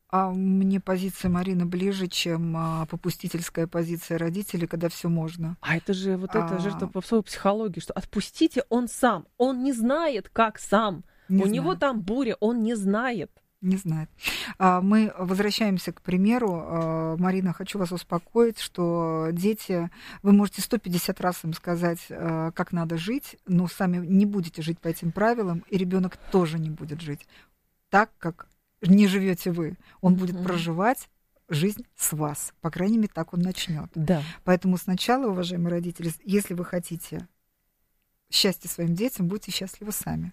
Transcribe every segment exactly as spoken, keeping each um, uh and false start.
А мне позиция Марины ближе, чем а, попустительская позиция родителей, когда все можно. А это же вот это А, жертва попсовой психологии, что отпустите, он сам. Он не знает, как сам. Не У него знаю. там буря, он не знает. Не знает. А, Мы возвращаемся к примеру. А, Марина, хочу вас успокоить, что дети, вы можете сто пятьдесят раз им сказать, а, как надо жить, но сами не будете жить по этим правилам, и ребенок тоже не будет жить так, как не живете вы. Он будет Мгм. проживать жизнь с вас. По крайней мере, так он начнет. Да. Поэтому сначала, уважаемые родители, если вы хотите счастья своим детям, будьте счастливы сами.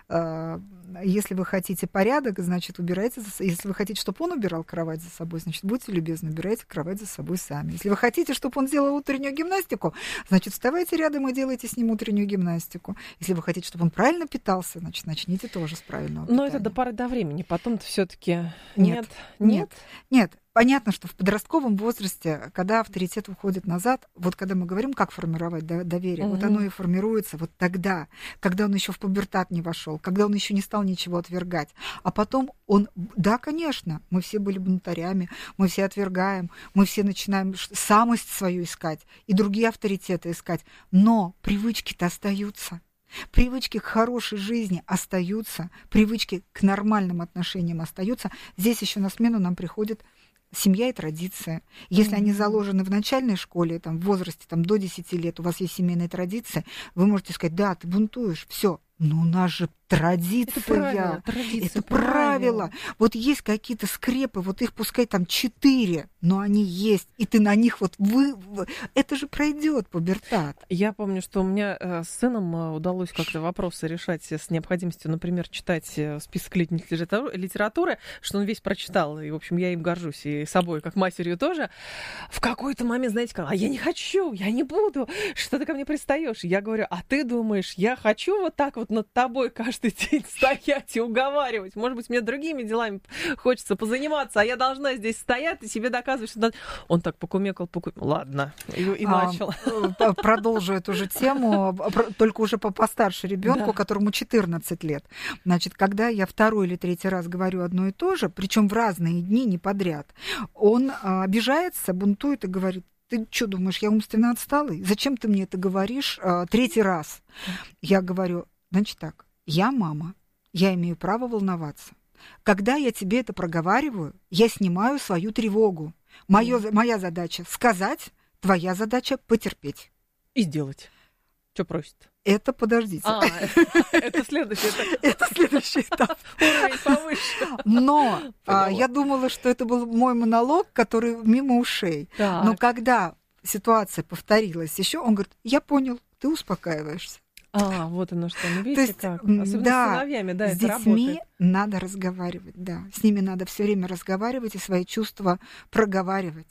А, Если вы хотите порядок, значит, убирайте за собой. Если вы хотите, чтобы он убирал кровать за собой, значит, будьте любезны, убирайте кровать за собой сами. Если вы хотите, чтобы он делал утреннюю гимнастику, значит, вставайте рядом и делайте с ним утреннюю гимнастику. Если вы хотите, чтобы он правильно питался, значит, начните тоже с правильного питания. Но это до поры до времени. Потом-то все-таки Нет, нет. нет. Нет, понятно, что в подростковом возрасте, когда авторитет уходит назад, вот когда мы говорим, как формировать до- доверие, вот Мгм. оно и формируется вот тогда, когда он еще в пубертат не вошел, когда он еще не стал ничего отвергать. А потом он, да, конечно, мы все были бунтарями, мы все отвергаем, мы все начинаем ш- самость свою искать и другие авторитеты искать, но привычки-то остаются. Привычки к хорошей жизни остаются, привычки к нормальным отношениям остаются. Здесь еще на смену нам приходит семья и традиция. Если mm-hmm. они заложены в начальной школе, там, в возрасте там, до десяти лет, у вас есть семейная традиция, вы можете сказать, да, ты бунтуешь, все. Но у нас же традиция. Это правило, традиция, это правило. правило. Вот есть какие-то скрепы, вот их пускай там четыре, но они есть, и ты на них вот вы... Это же пройдет пубертат. Я помню, что у меня э, с сыном э, удалось как-то вопросы решать с необходимостью, например, читать э, список летних литературы, литературы, что он весь прочитал, и, в общем, я им горжусь, и собой, как матерью тоже. В какой-то момент, знаете, сказал, а я не хочу, я не буду, что ты ко мне пристаешь? Я говорю, а ты думаешь, я хочу вот так вот над тобой каждый день стоять и уговаривать? Может быть, мне другими делами хочется позаниматься, а я должна здесь стоять и себе доказывать, что... Он так покумекал, покумекал. Ладно, и, и а, начал. Продолжу эту же тему, только уже по постарше ребенку, да. которому четырнадцать лет. Значит, когда я второй или третий раз говорю одно и то же, причем в разные дни, не подряд, он обижается, бунтует и говорит, ты что думаешь, я умственно отсталый? Зачем ты мне это говоришь а, третий раз? Я говорю, значит так, я мама, я имею право волноваться. Когда я тебе это проговариваю, я снимаю свою тревогу. Моё, mm. Моя задача сказать, твоя задача потерпеть. И сделать. Что просит? Это подождите. А, это следующий этап. Это следующий этап. Уровень повыше. Но я думала, что это был мой монолог, который мимо ушей. Но когда ситуация повторилась еще, он говорит, я понял, ты успокаиваешься. А, вот оно что, ну видите есть, как. Особенно да, с сыновьями, да, с это детьми работает. надо разговаривать, да. С ними надо все время разговаривать и свои чувства проговаривать.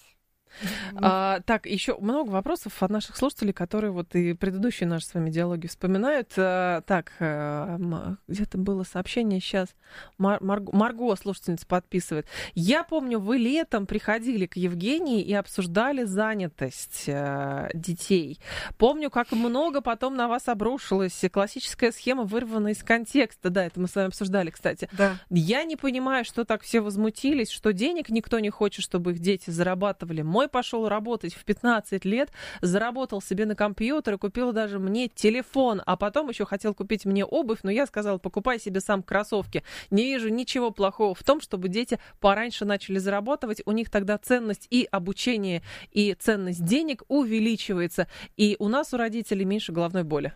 А, так, еще много вопросов от наших слушателей, которые вот и предыдущие наши с вами диалоги вспоминают. А, так, а, где-то было сообщение сейчас. Мар- Марго, Марго, слушательница, подписывает. Я помню, вы летом приходили к Евгении и обсуждали занятость а, детей. Помню, как много потом на вас обрушилось. Классическая схема вырвана из контекста. Да, это мы с вами обсуждали, кстати. Да. Я не понимаю, что так все возмутились, что денег никто не хочет, чтобы их дети зарабатывали. Мой пошел работать в пятнадцать лет, заработал себе на компьютер и купил даже мне телефон, а потом еще хотел купить мне обувь, но я сказала, покупай себе сам кроссовки. Не вижу ничего плохого в том, чтобы дети пораньше начали зарабатывать, у них тогда ценность и обучения, и ценность денег увеличивается, и у нас, у родителей, меньше головной боли.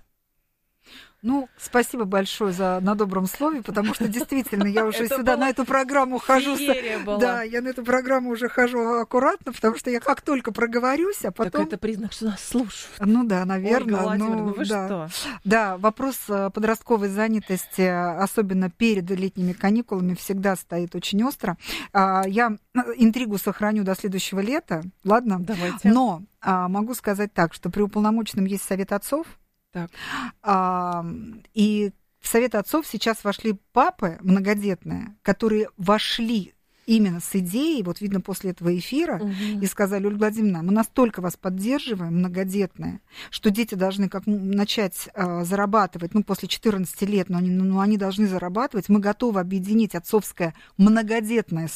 Ну, спасибо большое за на добром слове, потому что действительно я уже сюда на эту программу хожу. Да, я на эту программу уже хожу аккуратно, потому что я как только проговорюсь, а потом... Так это признак, что нас слушают. Ну да, наверное. Ольга Владимировна, ну, вы да. что? Да, вопрос подростковой занятости, особенно перед летними каникулами, всегда стоит очень остро. Я интригу сохраню до следующего лета, ладно? Давайте. Но могу сказать так, что при уполномоченном есть совет отцов. Так. А, и в совет отцов сейчас вошли папы многодетные, которые вошли именно с идеей, вот видно после этого эфира, угу. и сказали, Ольга Владимировна, мы настолько вас поддерживаем, многодетные, что дети должны как начать а, зарабатывать, ну, после четырнадцати лет, но они, ну, они должны зарабатывать, мы готовы объединить отцовское многодетное